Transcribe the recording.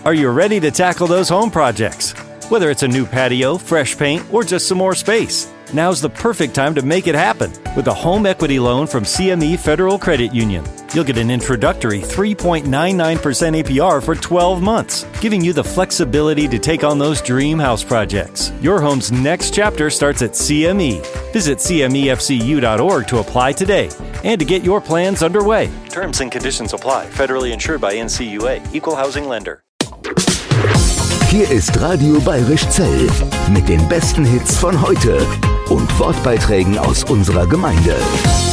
Are you ready to tackle those home projects? Whether it's a new patio, fresh paint, or just some more space, now's the perfect time to make it happen with a home equity loan from CME Federal Credit Union. You'll get an introductory 3.99% APR for 12 months, giving you the flexibility to take on those dream house projects. Your home's next chapter starts at CME. Visit CMEFCU.org to apply today and to get your plans underway. Terms and conditions apply. Federally insured by NCUA. Equal Housing Lender. Hier ist Radio Bayerisch Zell mit den besten Hits von heute und Wortbeiträgen aus unserer Gemeinde.